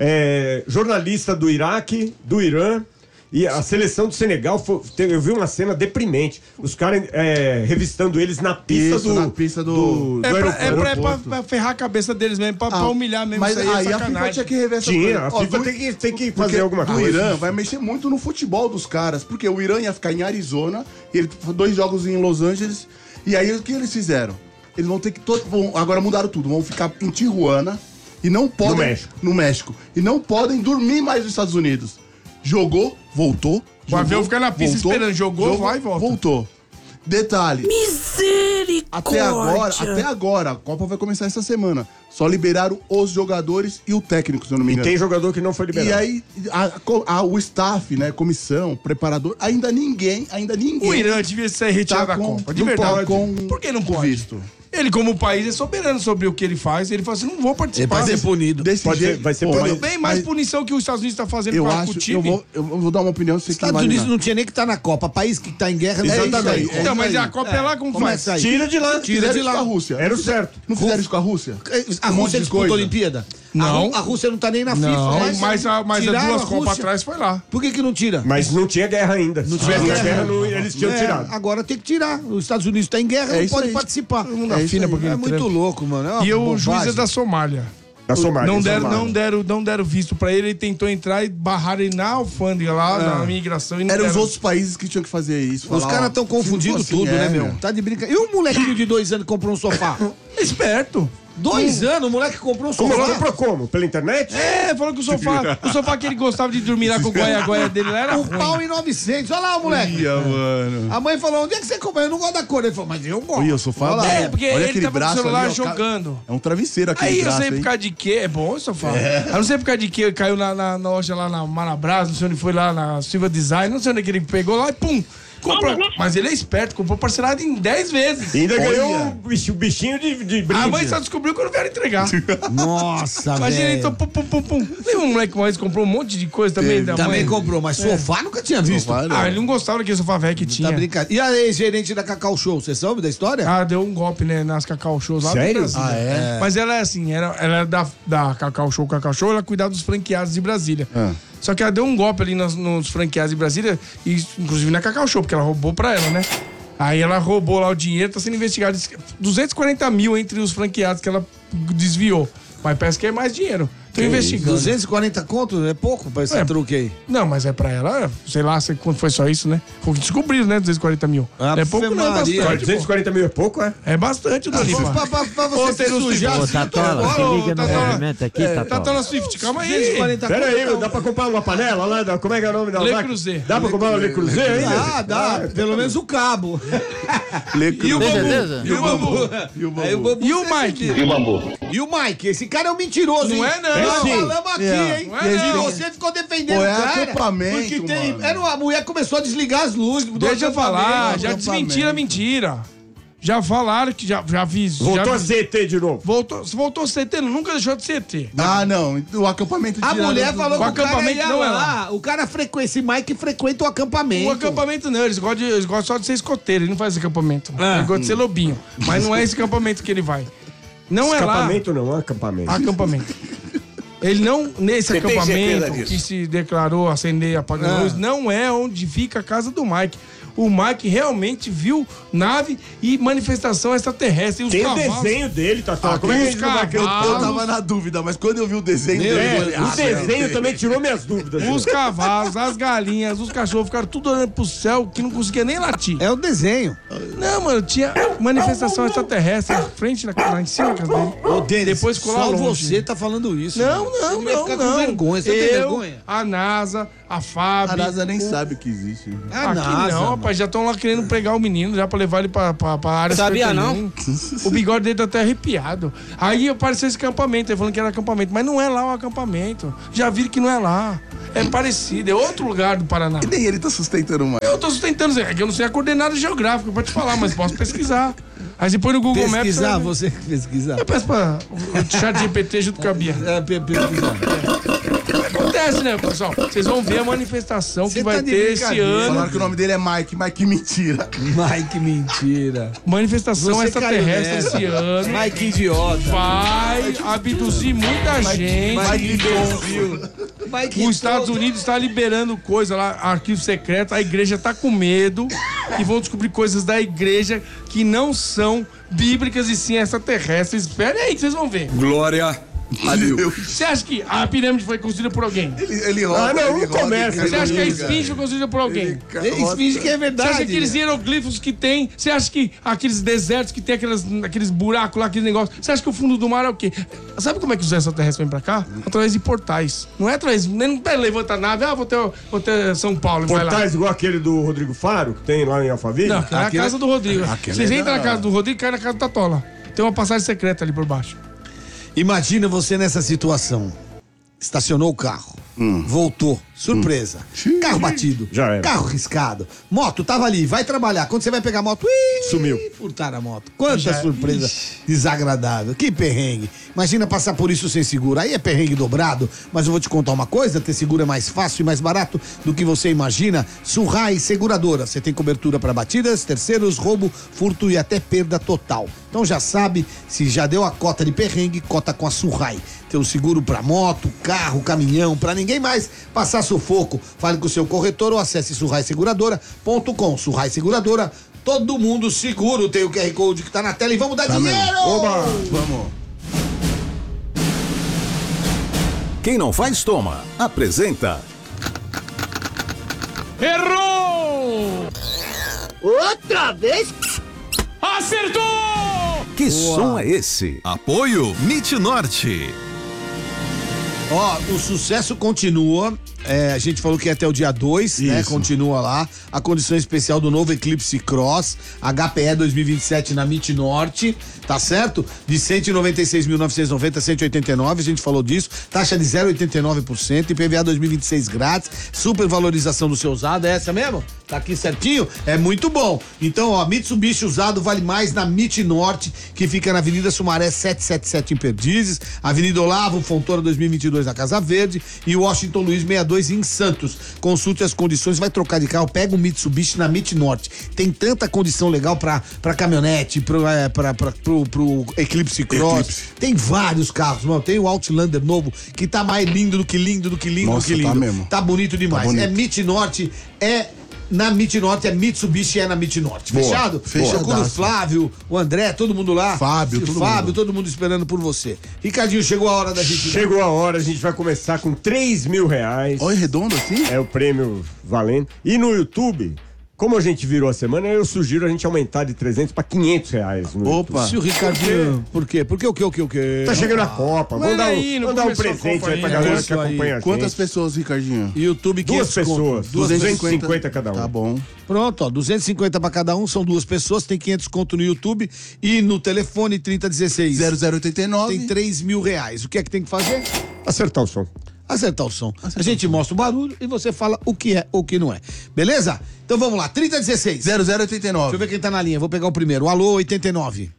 É, jornalista do Iraque, do Irã. E a seleção do Senegal, foi- teve- eu vi uma cena deprimente. Os caras é, revistando eles na pista Isso, do, na pista do- do É pra, é pra- é pra- aeroporto. pra ferrar a cabeça deles mesmo, pra, pra humilhar mesmo. Mas isso aí, aí é a FIFA sacanagem. tinha que rever essa Tinha, coisa. a Ó, FIFA do- tem que, tem que porque fazer alguma o coisa. Irã vai mexer muito no futebol dos caras, porque o Irã ia ficar em Arizona, e ele dois jogos em Los Angeles, e aí o que eles fizeram? Eles vão ter que todo, vão, agora mudaram tudo, vão ficar em Tijuana e não podem México. no México e não podem dormir mais nos Estados Unidos. Jogou, voltou. O avião jogou, fica na pista esperando, jogou, vai e volta. Voltou. Detalhe. Misericórdia. Até agora, até agora, a Copa vai começar essa semana. Só liberaram os jogadores e o técnico, se eu não me E engano. tem jogador que não foi liberado. E aí, a- a- o staff, né, comissão, preparador, ainda ninguém, ainda ninguém. O Irã devia ser retirado Tá da com- Copa, de não verdade. pode com- Por que não com pode? visto. Ele, como país, é soberano sobre o que ele faz. Ele fala assim, não vou participar. Vai ser punido. Desse Pode ser- jeito, vai ser pô, punido. mas- Bem mais mas punição que os Estados Unidos estão fazendo eu com, acho, com o eu time. vou, eu vou dar uma opinião, você que Estados vai Unidos imaginar. não tinha nem que estar na Copa. País que tá em guerra não É tá isso aí, aí. é Então, isso mas aí. a Copa é lá como faz? Começa aí. Tira de lá. Tira Fizeram de isso lá. com a Rússia. Era o certo. Não fizeram isso com a Rússia? A Um monte Rússia de disputou a coisa. Olimpíada? Não. A, Rú- a Rússia não tá nem na FIFA. Não, mas mas, a, mas as tiraram duas a Copas Rússia. atrás foi lá. Por que que não tira? Mas não tinha guerra ainda. Se tivesse tinha guerra, guerra. não- eles tinham É, tirado. agora tem que tirar. Os Estados Unidos tá em guerra, É não isso pode aí. participar. mundo É afina isso porque É ele muito trampa. louco, mano. É uma E o bobagem. juiz é da Somália. Da Somália. Não deram, Somália. não, deram, não deram visto pra ele, ele tentou entrar e barraram ele na alfândega lá, na migração. E não Eram os deram. outros países que tinham que fazer isso. Os falar, caras ó, estão se não confundindo for assim, tudo, é, né, meu? Tá de brincadeira. E o molequinho de dois anos que comprou um sofá? Esperto. Dois anos, o moleque comprou um Como? sofá. Comprou como? Pela internet? É, falou que o sofá, o sofá que ele gostava de dormir lá com o goia-goia dele lá era Um ruim. pau e novecentos. Olha lá o moleque. Ia, mano. A mãe falou, onde é que você comprou? Eu não gosto da cor. Ele falou, mas eu gosto. Olha, o sofá Olha lá. bom. É, porque Olha ele aquele tava com o braço celular ali, ó, ca- jogando. É um travesseiro aquele Aí eu braço, sei por hein? causa de quê. É bom esse sofá. Eu não sei por causa de quê. Caiu na, na, na loja lá na Marabras, não sei onde foi lá na Silva Design, não sei onde é que ele pegou lá e pum. Comprou. Mas ele é esperto, comprou parcelado em dez vezes. E ainda Olha. ganhou o bicho- o bichinho de, de brinde. A mãe só descobriu quando vieram entregar. Nossa, Imagina, velho. então, pum, pum, pum, pum. Lembra um moleque uma vez que comprou um monte de coisa também da Também mãe? comprou, mas sofá nunca tinha visto. Sofá, não. Ah, ele não gostava daquele sofá velho que tinha. Tá brincando. E a ex-gerente da Cacau Show, você sabe da história? Ah, deu um golpe, né, nas Cacau Shows lá Sério? do Brasil. Ah, é? Mas ela é assim, era, ela era da, da Cacau Show, Cacau Show, ela cuidava dos franqueados de Brasília. Ah. Só que ela deu um golpe ali nos, nos franqueados de Brasília, e, inclusive na Cacau Show, porque ela roubou pra ela, né? Aí ela roubou lá o dinheiro, tá sendo investigado. duzentos e quarenta mil entre os franqueados que ela desviou. Mas parece que é mais dinheiro. Tô investigando. duzentos e quarenta conto é pouco pra esse É. truque aí. Não, mas é pra ela, sei lá, sei quanto foi só isso, né? Foi o que descobriram, né? duzentos e quarenta mil. Ave Não é pouco, não, é Maria. bastante. duzentos e quarenta mil é pouco, é? É bastante, Dorival. Pra, pra, pra Ô, você se Taylor Swift. sujar. Ô, assim, Tatola, se Ô, liga no Tatola. movimento aqui, Tatola. Tatola Swift, calma duzentos e aí. quarenta Pera aí, conto. dá pra comprar uma panela lá? da- Como é que é o nome da Le máquina? Creuset. Dá pra comprar uma Le Creuset ainda? Ah, dá. Pelo menos o cabo. Lê E o Tem bambu. certeza? E o bambu. E o Aí o bambu. bambu E o você Mike? entendeu. E o Mike? Esse cara é um mentiroso, Não hein? é, não. Nós Sim. falamos aqui, É. hein? Não é, E não. você ficou defendendo Pô, é o cara. acampamento, Porque tem... mano. Era uma mulher que começou a desligar as luzes. do Deixa eu falar, acampamento. já acampamento. desmentiram a mentira. Já falaram que já, já vi. Voltou já a vi- ser E T de novo. Voltou, voltou a ser E T, nunca deixou de ser E T. Ah, não. O acampamento A tirado mulher do- falou O que o cara acampamento ia não é lá. O cara frequenta, esse Mike frequenta o acampamento. O acampamento não, eles gostam, de, eles gostam só de ser escoteiro, ele não faz esse acampamento. Ah. Ele gosta de ser lobinho. Mas não é esse acampamento que ele vai. Não é lá. Acampamento não, é acampamento. Acampamento. Ele não, nesse Você tem certeza acampamento disso? que se declarou acender e apagar Ah. luz, não é onde fica a casa do Mike. O Mike realmente viu nave e manifestação extraterrestre. E os Tem o cavalos- desenho dele, tá? Ah, Como é que a os gente não vai Eu, acreditar? eu tava na dúvida, mas quando eu vi o desenho Meu dele, eu É, falei, o ah, desenho não. também tirou minhas dúvidas. Os cavalos, as galinhas, os cachorros ficaram tudo olhando pro céu que não conseguia nem latir. É o desenho. Não, mano, tinha manifestação extraterrestre na frente, na, lá em cima da casa dele. Ô, Denis, Depois ficou lá só longe. você tá falando isso. Não, mano. não, Você devia não, ficar não. com vergonha. Você tem Eu, vergonha? a NASA, a F A B. A NASA nem o- sabe que existe. Ah, Aqui NASA, não, mano. rapaz, já estão lá querendo pregar o menino, já pra levar ele pra, pra, pra área Sabia cinquenta e um. O bigode dele tá até arrepiado. Aí apareceu esse acampamento, ele falando que era acampamento, mas não é lá o acampamento. Já viram que não é lá. É parecido, é outro lugar do Paraná. E nem ele tá sustentando mais. Eu tô sustentando, Zé, é que eu não sei a coordenada geográfica pra te falar, mas posso pesquisar. Aí você põe no Google Maps. Pesquisar, vai ver. você que pesquisar. Eu peço pra o chat G P T junto com a Bia. É, pe- pesquisar. Acontece, né, pessoal? Vocês vão ver a manifestação Você que vai tá de ter esse brincadeira. ano. Falaram que o nome dele é Mike. Mike, mentira. Mike, mentira. Manifestação Você extraterrestre caiu nessa. esse ano. Mike, idiota. Vai abduzir muita gente. Mike, imbecil. Mike, Os Estados todo- Unidos está liberando coisa lá, arquivo secreto, a igreja tá com medo e vão descobrir coisas da igreja que não são bíblicas e sim extraterrestres. Espere aí que vocês vão ver. Glória a Deus. Você acha que a pirâmide foi construída por alguém? Ele, ele roda, Ah, não, ele não roda, começa. ele Você acha que a liga. esfinge foi construída por alguém? Eles fingem que é Você verdade. acha que aqueles hieroglifos que tem? Você acha que aqueles desertos que tem aqueles, aqueles buracos lá, aquele negócio? Você acha que o fundo do mar é o quê? Sabe como é que os extraterrestres vêm pra cá? Através de portais. Não é através. Não é levanta a nave, ah, vou ter, vou ter São Paulo. Vai lá. Portais igual aquele do Rodrigo Faro, que tem lá em Alphaville? Não, aquela é a Aquele- casa do Rodrigo. aquele Vocês é entram da- na casa do Rodrigo e caem na casa do Tatola. Tem uma passagem secreta ali por baixo. Imagina você nessa situação. Estacionou o carro, voltou, surpresa. Carro batido, Já era. carro riscado. Moto, tava ali, vai trabalhar. Quando você vai pegar a moto, ui, Sumiu. furtaram a moto. Quanta Já- surpresa Ixi. desagradável. Que perrengue. Imagina passar por isso sem seguro. Aí é perrengue dobrado, mas eu vou te contar uma coisa: ter seguro é mais fácil e mais barato do que você imagina. Surrai Seguradora. Você tem cobertura para batidas, terceiros, roubo, furto e até perda total. Então já sabe, se já deu a cota de perrengue, cota com a Surrai. Tem o seguro para moto, carro, caminhão, para ninguém mais passar sufoco. Fale com o seu corretor ou acesse surrai seguradora ponto com. Surrai Seguradora, todo mundo seguro. Tem o Q R Code que tá na tela e vamos dar dinheiro! Oba! Vamos. Quem não faz, toma. Apresenta. Errou! Outra vez? Acertou! Que som é esse? Apoio Mit Norte. Ó, o sucesso continua. É, a gente falou que ia até o dia dois, né? Isso. Continua lá. A condição especial do novo Eclipse Cross, H P E dois mil e vinte e sete na Mit Norte, tá certo? De cento e noventa e seis mil novecentos e noventa a cento e oitenta e nove, a gente falou disso. Taxa de zero vírgula oitenta e nove por cento, I P V A dois mil e vinte e seis grátis, super valorização do seu usado, é essa mesmo? Tá aqui certinho? É muito bom. Então, ó, Mitsubishi usado vale mais na Mit Norte, que fica na Avenida Sumaré setecentos e setenta e sete em Perdizes, Avenida Olavo Fontoura dois mil e vinte e dois na Casa Verde e Washington Luiz sessenta e dois em Santos. Consulte as condições, vai trocar de carro, pega o Mitsubishi na Mit Norte. Tem tanta condição legal pra, pra caminhonete, pro, é, pra, pra, pro, pro Eclipse Cross. Eclipse. Tem vários carros, mano. Tem o Outlander novo, que tá mais lindo do que lindo, do que lindo, Nossa, do que lindo. tá mesmo. Tá bonito demais. bonito. É Mit Norte, é na Mit Norte, é Mitsubishi, é na Mit Norte. Boa. Fechado? Fechadaço. Procura o Flávio, o André, todo mundo lá. Fábio, o todo Fábio, mundo. todo mundo esperando por você. Ricardinho, chegou a hora da gente... Chegou a hora, a gente vai começar com três mil reais. Olha, redondo assim? É o prêmio valendo. E no YouTube, como a gente virou a semana, eu sugiro a gente aumentar de trezentos para quinhentos reais. No Opa. Se o Ricardinho... Por quê? Por quê? O quê? O quê? O quê? Tá chegando a Copa. Vamos Manda dar, aí, um, não vamos dar um começou a presente Copa aí pra ainda. galera Isso que aí. acompanha a Quantas gente. pessoas, Ricardinho? YouTube Duas quinhentos conto. pessoas. Duas duzentos e cinquenta cada um. Tá bom. Pronto, ó, duzentos e cinquenta pra cada um, são duas pessoas, tem quinhentos conto no YouTube e no telefone trinta dezesseis zero zero oitenta e nove. tem três mil reais. O que é que tem que fazer? Acertar o som. Acertar o som. Acertar a gente mostra o barulho e você fala o que é ou o que não é. Beleza? Então vamos lá, trinta dezesseis. zero zero oito nove. Deixa eu ver quem tá na linha, vou pegar o primeiro. Alô, oitenta e nove.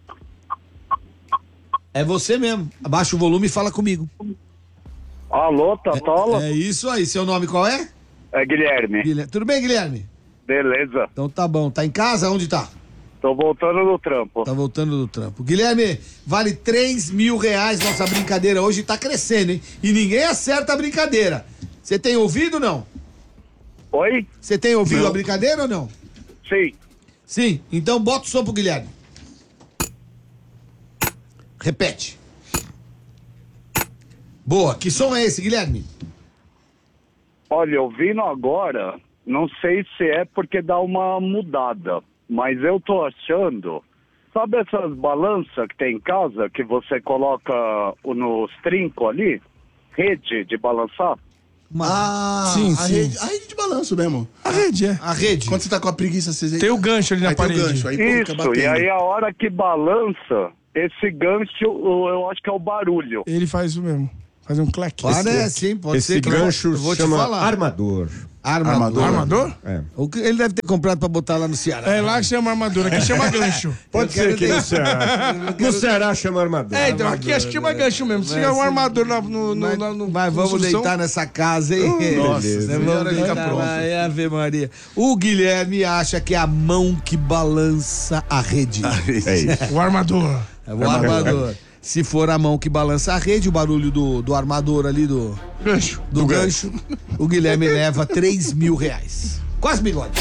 É você mesmo. Abaixa o volume e fala comigo. Alô, Tatola? É, é isso aí, seu nome qual é? É Guilherme. Guilherme. Tudo bem, Guilherme? Beleza. Então tá bom, tá em casa? Onde tá? Tô voltando do trampo. Tá voltando do trampo. Guilherme, vale três mil reais nossa brincadeira hoje, tá crescendo, hein? E ninguém acerta a brincadeira. Você tem ouvido ou não? Oi? Você tem ouvido Não. a brincadeira ou não? Sim. Sim, então bota o som pro Guilherme. Repete. Boa, que som é esse, Guilherme? Olha, ouvindo agora, não sei se é porque dá uma mudada, mas eu tô achando... Sabe essas balanças que tem em casa, que você coloca nos trincos ali? Rede de balançar? Ah, Sim, a, sim. Rede, a rede de balanço mesmo. A rede, é. A rede. Quando você tá com a preguiça, você... Tem o gancho ali na aí tem o parede. gancho, aí pô, fica Isso, batendo. e aí a hora que balança, esse gancho, eu eu acho que é o barulho. Ele faz isso mesmo. Faz um clack. Parece, hein? Pode Esse ser. claro. gancho Eu vou te chama falar. armador. Armador. Armador? É. O que ele deve ter comprado pra botar lá no Ceará. É lá que chama armadura, aqui chama gancho. Pode ser que no Ceará. No Ceará chama armador. É, então aqui acho que chama gancho mesmo. Se tiver um armador lá no, no, Mas, lá no mas vamos construção- deitar nessa casa, hein? Nossa, Né, melhor vamos ele ficar deitar pronto. lá, é Ave Maria. O Guilherme acha que é a mão que balança a rede. É isso. O armador. É o armador. Se for a mão que balança a rede, o barulho do, do armador ali, do, Gancho. do gancho, o Guilherme leva três mil reais. Quase bigode.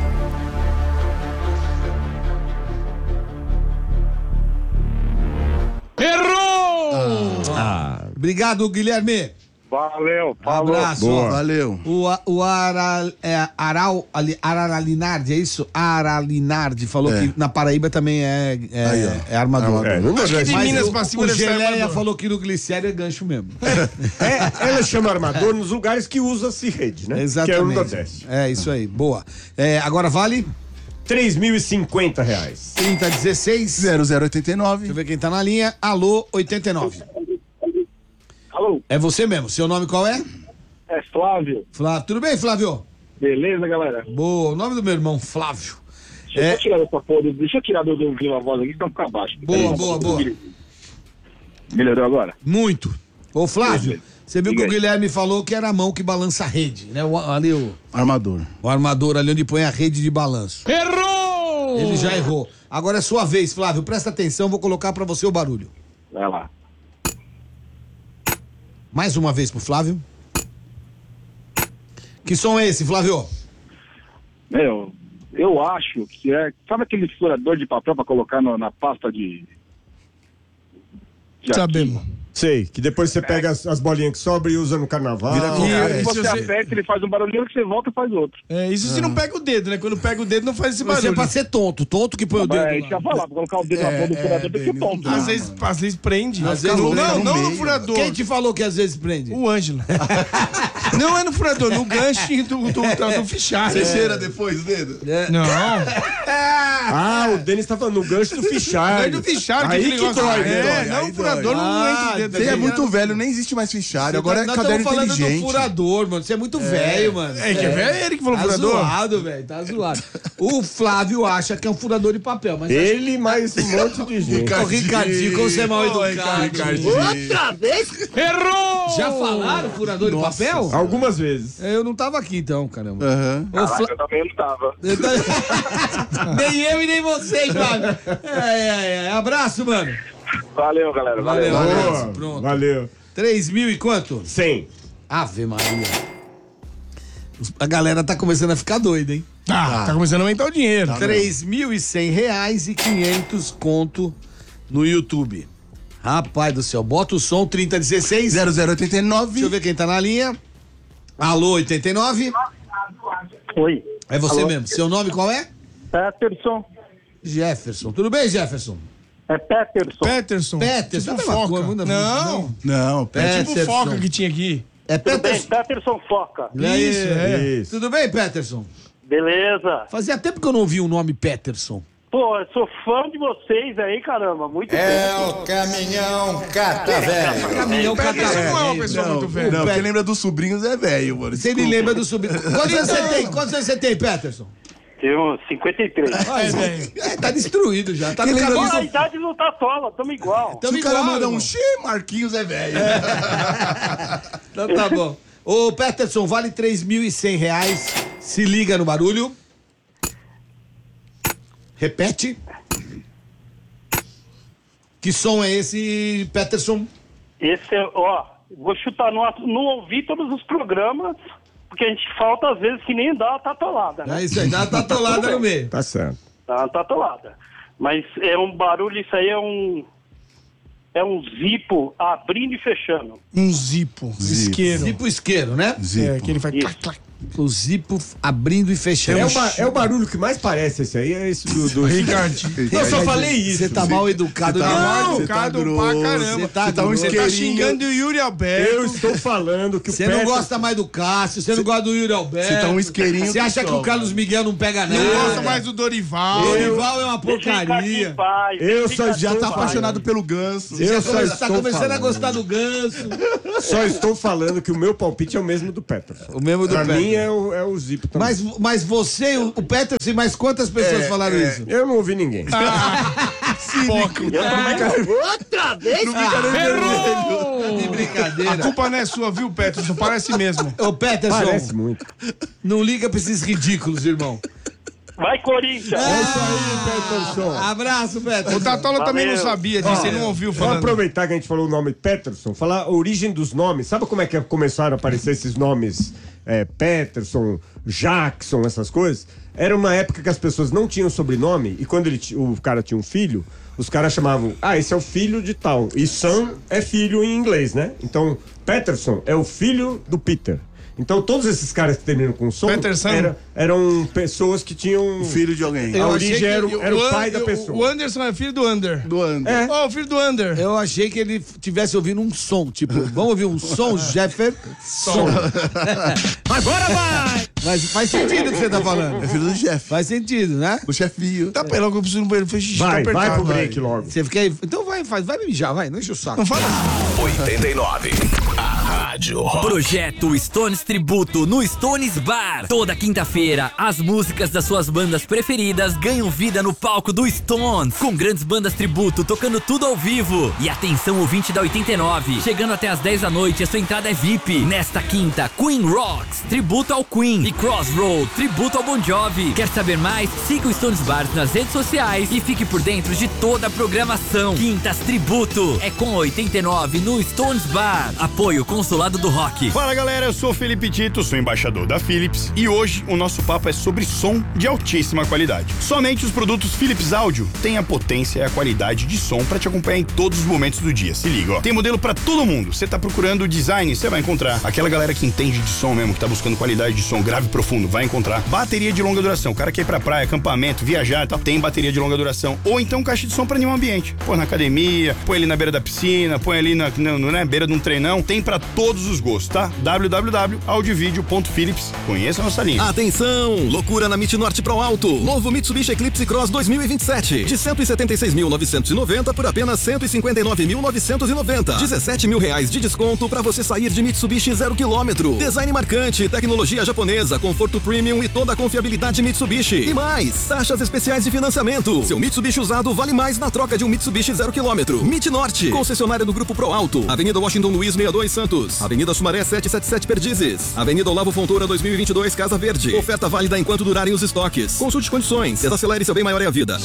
Errou! Obrigado, Guilherme. Valeu, falou. Abraço. Boa. Valeu. O, a- o Ara, é, Aral, ali, Aralinardi, é isso? Aralinardi falou É. que na Paraíba também é, é, Aí, ó. é armador. É, no Acho que de Nordeste. Minas o, pra cima o deve ser Geleia armador. falou que no glicério é gancho mesmo. É, ela chama armador nos lugares que usa-se rede, né? Exatamente. Que é o Nordeste. É isso aí, boa. É, agora vale três mil e cinquenta reais. trinta dezesseis. zero zero oito nove. Deixa eu ver quem tá na linha. Alô, oitenta e nove. Alô, É você mesmo. Seu nome qual é? é Flávio. Flávio. Tudo bem, Flávio? Beleza, galera? Boa. O nome do meu irmão, Flávio. Deixa É. eu tirar essa porra, deixa eu tirar do, do viva voz aqui, senão fica baixo. Boa, boa, boa. Melhorou agora? Muito. Ô, Flávio, você viu que Diga o aí. Guilherme falou que era a mão que balança a rede, né? O, ali o, Armador. o armador ali onde põe a rede de balanço. Errou! Ele já errou. Agora é sua vez, Flávio. Presta atenção, vou colocar pra você o barulho. Vai lá. Mais uma vez pro Flávio. Que som é esse, Flávio? Meu, eu acho que é. Sabe aquele furador de papel pra colocar no- na pasta de. de Sabemos. Sei, que depois você pega as, as bolinhas que sobram e usa no carnaval. Vira arquivo? É, Aí se você você- aperta, ele faz um barulhinho, que você volta e faz outro. É, isso se não pega o dedo, né? Quando pega o dedo não faz esse Você é barulho. pra ser tonto. Tonto que põe o dedo. É, lá. isso que eu ia falar, pra colocar o dedo na ponta do furador tem que ser Denis, tonto. não Às dá. vezes, às vezes prende. Às Às vezes não, louco, não, no não meio. no furador. Quem te falou que às vezes prende? O Ângelo. Não é no furador, no ganchinho do, do, do, do fichário. Você cheira depois o dedo? Não. Ah, o Denis tá falando no gancho do fichário. Não é do fichário. Aí aquele que negócio- dói, É, né? não, Aí o furador dói. não Ah, entra o dedo. Você é ali. muito velho, nem existe mais fichário. Agora é Nós caderno estamos falando inteligente. do furador, mano. Você é muito velho, mano. É, que é velho, ele que falou Tá furador. zoado, velho. Tá zoado. O Flávio acha que é um furador de papel, mas Ele mais um monte de gente. o Ricardinho, como você é mal educado. Outra vez? Errou! Já falaram furador de papel? Algumas vezes. Eu não tava aqui então, caramba. Aham. Ô, Flá- Eu também não tava. Eu tá- nem eu e nem vocês, Flávio. É, é, é. Abraço, mano. Valeu, galera. Valeu. Valeu. Boa, Abraço, pronto. valeu. Três mil e quanto? cem. Ave Maria. Os- A galera tá começando a ficar doida, hein? Tá, tá começando a aumentar o dinheiro. Três mil e cem reais e quinhentos conto no YouTube. Rapaz do céu, bota o som trinta dezesseis. zero zero oito nove. Deixa eu ver quem tá na linha. Alô, oitenta e nove. Oi. É você Alô? mesmo. Seu nome qual é? Peterson. Jefferson. Tudo bem, Jefferson? É Peterson. Peterson. Peterson. Tipo é a mesma foca. coisa, muda- Não. Não, É tipo Peterson. foca que tinha aqui. É Tudo bem, Peterson. Peterson Foca. Isso, é. Isso. Tudo bem, Peterson? Beleza. Fazia tempo que eu não ouvi o nome Peterson. Pô, eu sou fã de vocês aí, caramba. Muito É bom. o caminhão cata velho. Caminhão cata velho. Não é uma pessoa Não, muito velha. não, quem lembra dos sobrinhos é velho, mano. Você me lembra do sobrinho. Quantos anos você tem? Quantos anos você tem, Peterson? Tenho cinquenta e três. É, velho. É, tá destruído já. Tá no Quem lembra caminho. Pô, a idade não tá sola, tamo igual. Se o cara manda irmão. um X, Marquinhos é velho. Então tá bom. Ô, Peterson, vale três mil e cem reais. Se liga no barulho. Repete. Que som é esse, Peterson? Esse é, ó, vou chutar, não, não ouvi todos os programas, porque a gente falta às vezes que nem dá uma tatolada, né? É isso aí, dá uma tatolada no meio. Tá certo. Dá uma tatolada. Mas é um barulho, isso aí é um... É um zipo abrindo e fechando. Um zipo, isqueiro. Zipo isqueiro, né? É, que ele faz Isso. clac, clac. O zipo abbrindo e fechando. É o, ba- é o barulho que mais parece esse aí, é esse do... do... Ricardinho. Eu só falei isso. Você tá mal educado Você tá demais. mal Não, Você tá cara, pra grosso, caramba. você tá Você tá um grosso. Você tá isqueirinho. xingando o Yuri Alberto. Eu estou falando que o Você não Peterson- gosta mais do Cássio, você não gosta do Yuri Alberto. Você tá um isqueirinho Você que acha que sobra. o Carlos Miguel não pega nada. Não gosta mais do Dorival. Dorival é uma Deixa o Ricardinho porcaria. em paz, Eu deixa o só Ricardinho Já em tá paz. apaixonado pelo Ganso. Eu Você só tá estou começando a falando. gostar do Ganso. Só estou falando que o meu palpite é o mesmo do Peterson. O mesmo do Pra Peterson. mim é o, é o Zipo também. Mas, mas você, o o Peterson, mais quantas pessoas É, falaram é. isso? Eu não ouvi ninguém. Outra vez? De A brincadeira. culpa não é sua, viu, Peterson? Parece mesmo. Ô, Peterson, Parece muito. não liga pra esses ridículos, irmão. Vai, Corinthians! É isso aí, Peterson. Abraço, O Peterson. Tatola também não Valeu. sabia disso, ele não ouviu Vamos falando. aproveitar que a gente falou o nome Peterson, falar a origem dos nomes. Sabe como é que começaram a aparecer esses nomes? É, Peterson, Jackson, essas coisas? Era uma época que as pessoas não tinham sobrenome e quando ele, ti- o cara tinha um filho, os caras chamavam, ah, esse é o filho de tal. E son é filho em inglês, né? Então, Peterson é o filho do Peter. Então, todos esses caras que terminam com som Peterson. era- eram pessoas que tinham... Filho de alguém. A Eu origem achei que era, o- era o An- pai da o- pessoa. O Anderson é filho do Under. Do André. É. Ó, o filho do Under. Eu achei que ele tivesse ouvindo um som, tipo, vamos ouvir um som, Jefferson? Som. Agora vai! Mas faz sentido o que você tá falando. É filho do chefe. Faz sentido, né? O chefinho. Tá pelão que eu preciso no banheiro. Fez xixi, Vai, tá vai apertado. pro break logo. Você fica aí. Então vai, faz, vai me mijar, vai, não enche o saco. Não fala. oitenta e nove. A Rádio Rock. Projeto Stones Tributo no Stones Bar. Toda quinta-feira, as músicas das suas bandas preferidas ganham vida no palco do Stones. Com grandes bandas tributo tocando tudo ao vivo. E atenção, ouvinte da oitenta e nove. Chegando até às dez da noite, a sua entrada é V I P. Nesta quinta, Queen Rocks, tributo ao Queen. E Crossroad, tributo ao Bon Jovi. Quer saber mais? Siga o Stones Bar nas redes sociais e fique por dentro de toda a programação. Quintas Tributo é com oitenta e nove no Stones Bar. Apoio Consulado do Rock. Fala galera, eu sou o Felipe Tito, sou embaixador da Philips e hoje o nosso papo é sobre som de altíssima qualidade. Somente os produtos Philips Áudio têm a potência e a qualidade de som para te acompanhar em todos os momentos do dia. Se liga, ó. Tem modelo para todo mundo. Você tá procurando design, você vai encontrar. Aquela galera que entende de som mesmo, que tá buscando qualidade de som grave e profundo, vai encontrar. Bateria de longa duração. O cara quer ir pra praia, acampamento, viajar e tal, tem bateria de longa duração. Ou então caixa de som para nenhum ambiente. Põe na academia, põe ali na beira da piscina, põe ali na, na, na beira de um treinão. Tem para todos os gostos, tá? w w w ponto audiovideo ponto philips. Conheça a nossa linha. Atenção! Loucura na Midnorte Pro Alto. Novo Mitsubishi Eclipse Cross dois mil e vinte e sete. De cento e setenta e seis mil novecentos e noventa por apenas cento e cinquenta e nove mil novecentos e noventa. dezessete mil reais de desconto para você sair de Mitsubishi zero quilômetro. Design marcante, tecnologia japonesa, conforto premium e toda a confiabilidade Mitsubishi. E mais, taxas especiais de financiamento. Seu Mitsubishi usado vale mais na troca de um Mitsubishi zero quilômetro. Midnorte, concessionária do Grupo Pro Alto. Avenida Washington Luiz sessenta e dois Santos. Avenida Sumaré setecentos e setenta e sete Perdizes. Avenida Olavo Fontoura dois mil e vinte e dois Casa Verde. Oferta válida enquanto durarem os estoques. Consulte condições. Desacelere, seu bem maior é a vida.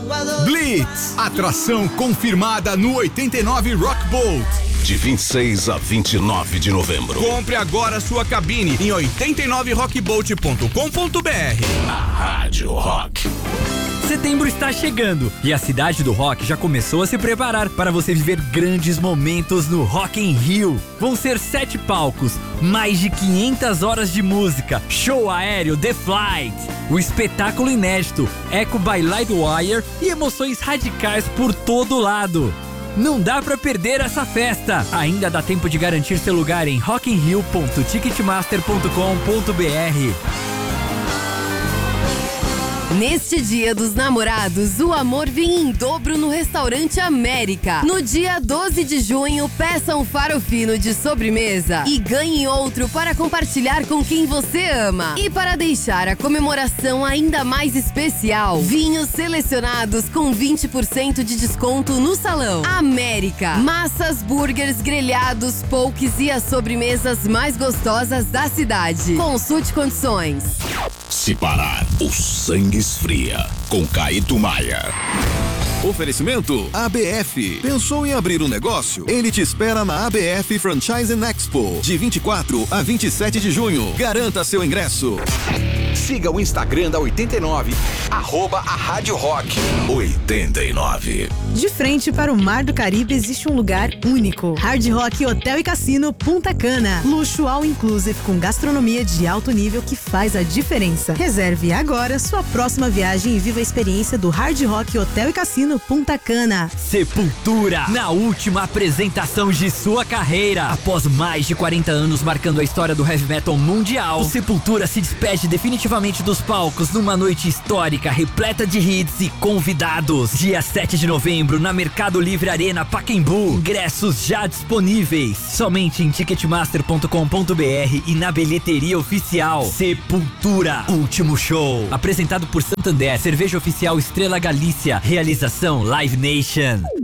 Blitz, atração confirmada no oitenta e nove Rock Bolt. De vinte e seis a vinte e nove de novembro. Compre agora sua cabine em oitenta e nove rock bolt ponto com ponto b r. A Rádio Rock. Setembro está chegando e a cidade do rock já começou a se preparar para você viver grandes momentos no Rock in Rio. Vão ser sete palcos, mais de quinhentas horas de música, show aéreo The Flight, o espetáculo inédito Echo by Lightwire e emoções radicais por todo lado. Não dá pra perder essa festa. Ainda dá tempo de garantir seu lugar em rock in rio ponto ticketmaster ponto com ponto b r. Neste Dia dos Namorados, o amor vem em dobro no Restaurante América. No dia doze de junho, peça um farofino de sobremesa e ganhe outro para compartilhar com quem você ama. E para deixar a comemoração ainda mais especial, vinhos selecionados com vinte por cento de desconto no salão. América. Massas, burgers, grelhados, pokés e as sobremesas mais gostosas da cidade. Consulte condições. Se parar, o sangue esfria. Com Caíto Maia. Oferecimento A B F. Pensou em abrir um negócio? Ele te espera na A B F Franchising Expo, de vinte e quatro a vinte e sete de junho. Garanta seu ingresso. Siga o Instagram da oitenta e nove, arroba a Rádio Rock oitenta e nove. De frente para o Mar do Caribe existe um lugar único. Hard Rock Hotel e Cassino Punta Cana. Luxo all inclusive com gastronomia de alto nível que faz a diferença. Reserve agora sua próxima viagem e viva a experiência do Hard Rock Hotel e Cassino Punta Cana. Sepultura, na última apresentação de sua carreira. Após mais de quarenta anos marcando a história do heavy metal mundial, o Sepultura se despede definitivamente dos palcos numa noite histórica repleta de hits e convidados. Dia sete de novembro na Mercado Livre Arena Pacaembu. Ingressos já disponíveis somente em ticketmaster ponto com ponto b r e na bilheteria oficial. Sepultura, último show. Apresentado por Santander, cerveja oficial Estrela Galícia. Realização Live Nation.